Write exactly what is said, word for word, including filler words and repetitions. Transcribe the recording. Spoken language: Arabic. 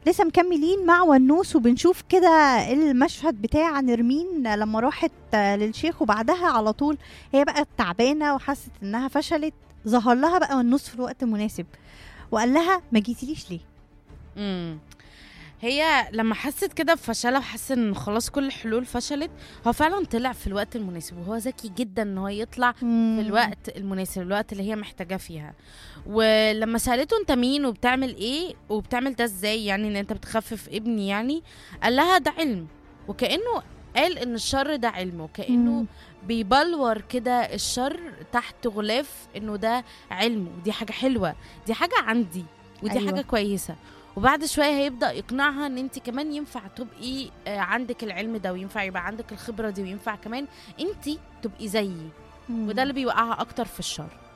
لسه مكملين مع ونوس، وبنشوف كده المشهد بتاع نرمين لما راحت للشيخ، وبعدها على طول هي بقى تعبانه وحست انها فشلت. ظهر لها بقى ونوس في الوقت المناسب وقال لها ما جيتيليش ليه. امم هي لما حست كده بفشلها وحست ان خلاص كل الحلول فشلت، هو فعلا طلع في الوقت المناسب، وهو ذكي جدا ان هو يطلع في الوقت المناسب، الوقت اللي هي محتاجاه فيها. ولما سألته انت مين وبتعمل ايه وبتعمل ده ازاي، يعني ان انت بتخفف ابني، يعني قال لها ده علم. وكأنه قال ان الشر ده علم، وكأنه بيبلور كده الشر تحت غلاف انه ده علم، ودي حاجة حلوة، دي حاجة عندي، ودي أيوة. حاجة كويسة. وبعد شوية هيبدأ يقنعها ان انت كمان ينفع تبقي عندك العلم ده، وينفع يبقى عندك الخبرة دي، وينفع كمان انت تبقي زيي. وده اللي بيوقعها اكتر في الشر.